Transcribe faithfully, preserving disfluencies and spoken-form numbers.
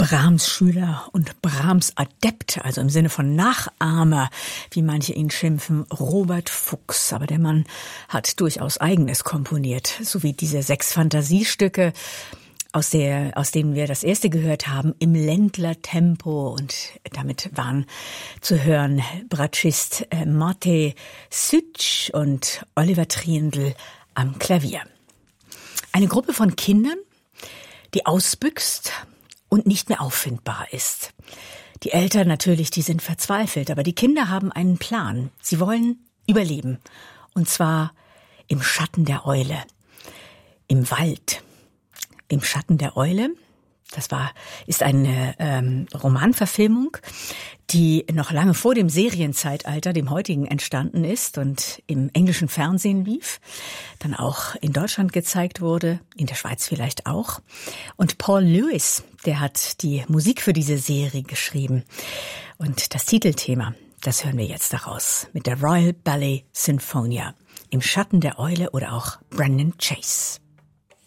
Brahms-Schüler und Brahms-Adept, also im Sinne von Nachahmer, wie manche ihn schimpfen, Robert Fuchs. Aber der Mann hat durchaus Eigenes komponiert, so wie diese sechs Fantasiestücke, aus der, aus denen wir das erste gehört haben, im Ländler-Tempo. Und damit waren zu hören Bratschist Mate Sütsch und Oliver Triendl am Klavier. Eine Gruppe von Kindern, die ausbüchst und nicht mehr auffindbar ist. Die Eltern natürlich, die sind verzweifelt, aber die Kinder haben einen Plan. Sie wollen überleben. Und zwar im Schatten der Eule, im Wald. Im Schatten der Eule, das war, ist eine ähm, Romanverfilmung, die noch lange vor dem Serienzeitalter, dem heutigen, entstanden ist und im englischen Fernsehen lief, dann auch in Deutschland gezeigt wurde, in der Schweiz vielleicht auch. Und Paul Lewis, der hat die Musik für diese Serie geschrieben. Und das Titelthema, das hören wir jetzt daraus mit der Royal Ballet Sinfonia, im Schatten der Eule oder auch Brendan Chase.